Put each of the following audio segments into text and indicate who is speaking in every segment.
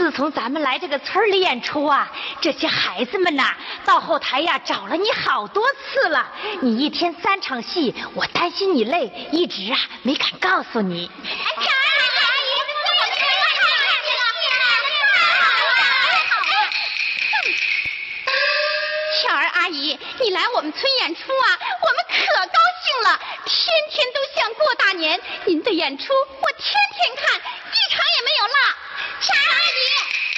Speaker 1: 自从咱们来这个村里演出啊，这些孩子们呐，到后台呀找了你好多次了。你一天3场戏，我担心你累，一直啊没敢告诉你。
Speaker 2: 巧儿阿姨，巧儿阿姨，你来我们村演出啊，我们可高兴了，天天都像过大年。您的演出我天天看，一场也没有落。巧儿阿姨，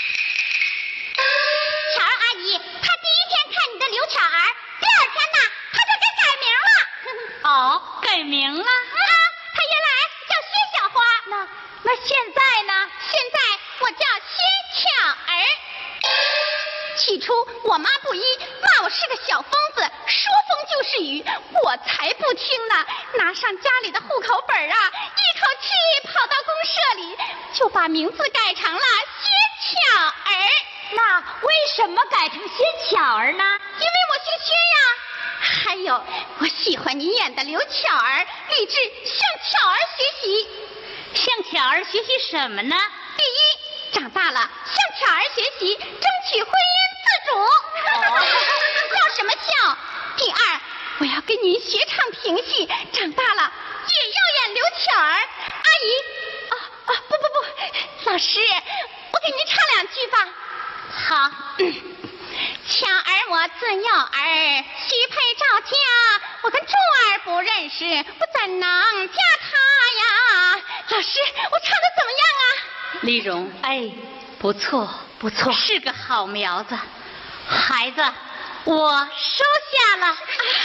Speaker 2: 巧儿阿姨，她第一天看你的刘巧儿，第2天呢，她就给改名了。
Speaker 1: 哦，改名了
Speaker 2: 啊，她原来叫薛小花，
Speaker 1: 那现在呢？
Speaker 2: 现在我叫薛巧儿。起初我妈不依，骂我是个小疯子，说风就是雨，我才不听呢，拿上家里的户口本啊，一口气跑到公社里，就把名字改成了薛巧儿。
Speaker 1: 那为什么改成薛巧儿呢？
Speaker 2: 因为我姓薛呀。还有，我喜欢你演的刘巧儿，立志向巧儿学习。
Speaker 1: 向巧儿学习什么呢？
Speaker 2: 第一，长大了向巧儿学习，争取婚姻自主。笑什么笑？第二，我要跟您学唱评戏，长大了也要演刘巧儿。阿姨，不，老师，我给您唱2句吧。好。巧儿我自幼儿，许配赵家，我跟柱儿不认识，我怎能嫁他呀？老师，我唱的怎么样啊？
Speaker 1: 丽蓉，哎，不错，是个好苗子。孩子，我收下了。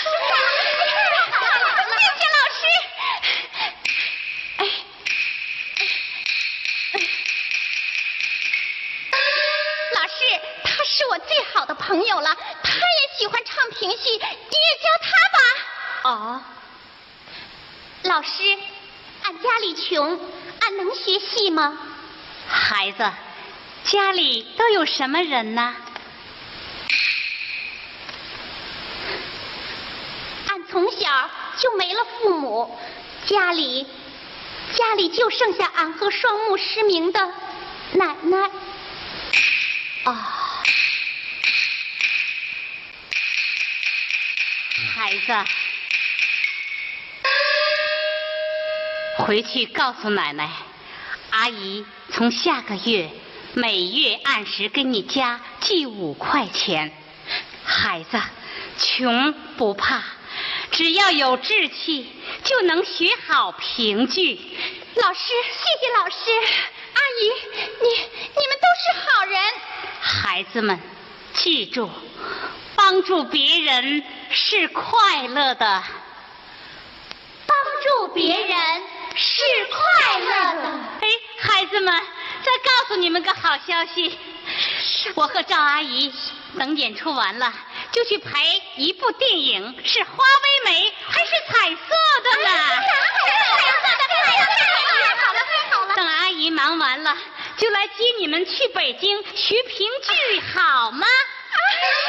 Speaker 2: 谢谢老师。老师，他是我最好的朋友了，他也喜欢唱评戏，你也教他吧。
Speaker 1: 哦，
Speaker 2: 老师，俺家里穷，俺能学戏吗？
Speaker 1: 孩子，家里都有什么人呢？
Speaker 2: 俺从小就没了父母，家里就剩下俺和双目失明的奶奶。
Speaker 1: 孩子，回去告诉奶奶，阿姨从下个月每月按时给你家寄5块钱。孩子，穷不怕，只要有志气，就能学好评剧。
Speaker 2: 老师，谢谢老师。阿姨，你们都是好人。
Speaker 1: 孩子们，记住，帮助别人是快乐的。
Speaker 2: 帮助别人是快乐的。
Speaker 1: 哎，孩子们，再告诉你们个好消息，我和赵阿姨等演出完了，就去排一部电影，是花微梅还是彩色的呢？
Speaker 2: 太好了。
Speaker 1: 等阿姨忙完了，就来接你们去北京学评剧，好吗？